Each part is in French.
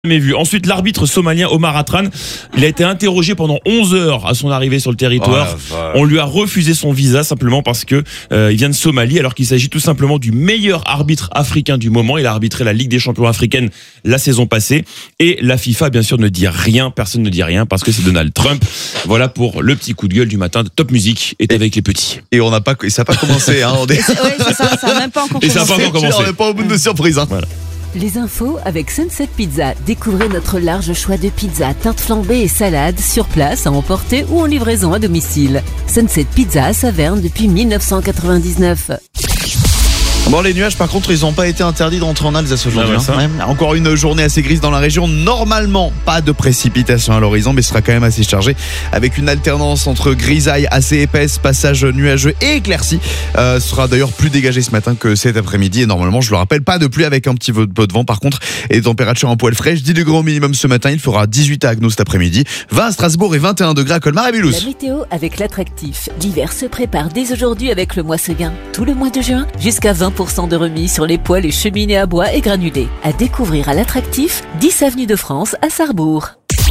Jamais vu. Ensuite, l'arbitre somalien Omar Atran, il a été interrogé pendant 11 heures à son arrivée sur le territoire. On lui a refusé son visa simplement parce que il vient de Somalie, alors qu'il s'agit tout simplement du meilleur arbitre africain du moment. Il a arbitré la Ligue des champions africaine la saison passée. Et la FIFA, bien sûr, ne dit rien. Personne ne dit rien parce que c'est Donald Trump. Voilà pour le petit coup de gueule du matin. Top Music est avec les petits. Et ça n'a pas commencé. Hein, c'est ça n'a même pas encore commencé. Et ça n'a pas encore commencé. On n'est pas au bout de surprise. Hein. Voilà. Les infos avec Sunset Pizza. Découvrez notre large choix de pizzas, tartes flambées et salades sur place, à emporter ou en livraison à domicile. Sunset Pizza à Saverne depuis 1999. Bon, les nuages, par contre, ils n'ont pas été interdits de rentrer en Alsace aujourd'hui. Encore une journée assez grise dans la région. Normalement, pas de précipitations à l'horizon, mais ce sera quand même assez chargé, avec une alternance entre grisaille assez épaisse, passage nuageux et éclairci. Ce sera d'ailleurs plus dégagé ce matin que cet après-midi. Et normalement, je le rappelle, pas de pluie avec un petit peu de vent. Par contre, et des températures un poil fraîches. 10 degrés au minimum ce matin. Il fera 18 à Agno cet après-midi, 20 à Strasbourg et 21 degrés à Colmar et Mulhouse. La météo avec l'attractif. L'hiver se prépare dès aujourd'hui avec le mois Seguin. Tout le mois de juin, jusqu'à 20% de remise sur les poêles et cheminées à bois et granulés. À découvrir à l'attractif, 10 avenue de France à Sarrebourg.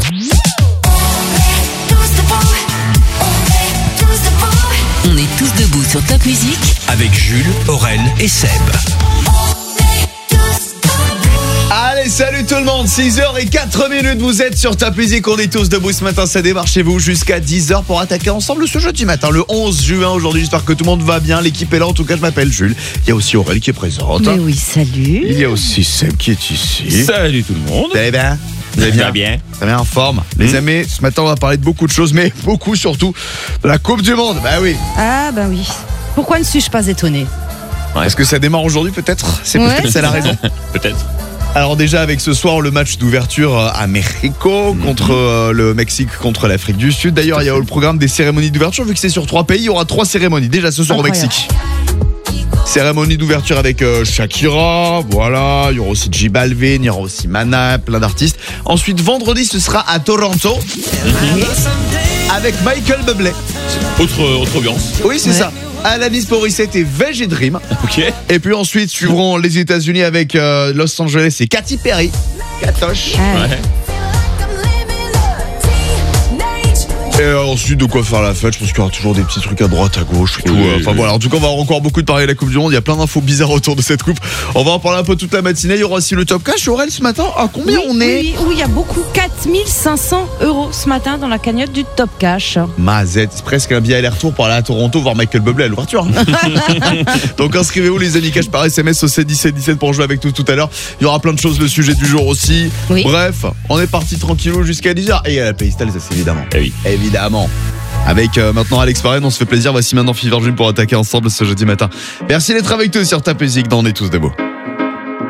On est tous debout sur Top Music avec Jules, Aurel et Seb. Allez, salut tout le monde, 6h04, vous êtes sur Top Music, on est tous debout ce matin, ça démarre chez vous jusqu'à 10h pour attaquer ensemble ce jeudi matin, le 11 juin aujourd'hui, j'espère que tout le monde va bien, l'équipe est là, en tout cas je m'appelle Jules, il y a aussi Aurel qui est présente. Mais oui, salut. Il y a aussi Seb qui est ici. Salut tout le monde. Vous allez bien? Vous allez bien? Très bien en forme. Les amis, ce matin on va parler de beaucoup de choses, mais beaucoup surtout de la Coupe du Monde, bah oui. Ah bah oui, pourquoi ne suis-je pas étonné? Est-ce que ça démarre aujourd'hui peut-être? C'est la raison. Peut-être. Alors déjà avec ce soir le match d'ouverture à Mexico contre le Mexique contre l'Afrique du Sud. D'ailleurs il y a le programme des cérémonies d'ouverture, vu que c'est sur 3 pays, il y aura 3 cérémonies déjà ce soir. Incroyable. Au Mexique. Cérémonie d'ouverture avec Shakira, voilà, il y aura aussi J Balvin, il y aura aussi Mana, plein d'artistes. Ensuite vendredi ce sera à Toronto avec Michael Bublé. Autre ambiance. Oui c'est ça. Alanis Morissette et VG Dream. Ok. Et puis ensuite suivront les États-Unis avec Los Angeles et Katy Perry. Katoche. Ouais. Et ensuite de quoi faire la fête. Je pense qu'il y aura toujours des petits trucs à droite, à gauche et tout. Enfin voilà, en tout cas on va encore beaucoup de parler de la Coupe du Monde. Il y a plein d'infos bizarres autour de cette coupe. On va en parler un peu toute la matinée. Il y aura aussi le Top Cash. Aurel, ce matin, à combien on est? Oui, il y a beaucoup. 4500 € ce matin dans la cagnotte du Top Cash. Mazette, c'est presque un billet aller-retour pour aller à Toronto voir Michael Bublé à l'ouverture. Donc inscrivez-vous les amis cash par SMS au 17 pour jouer avec nous tout à l'heure. Il y aura plein de choses, le sujet du jour aussi. Oui. Bref, on est parti tranquillou jusqu'à 10h. Et il y a la playlist, ça c'est évidemment. Eh oui. Évidemment. Avec maintenant Alex Parrain, on se fait plaisir. Voici maintenant Fever Dream pour attaquer ensemble ce jeudi matin. Merci d'être avec nous sur Top Music dans On est tous debout.